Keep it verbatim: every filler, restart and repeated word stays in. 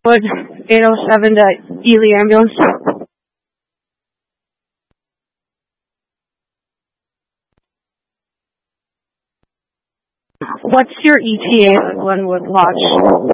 Wood eight oh seven to Ely Ambulance. What's your E T A for Glenwood Lodge?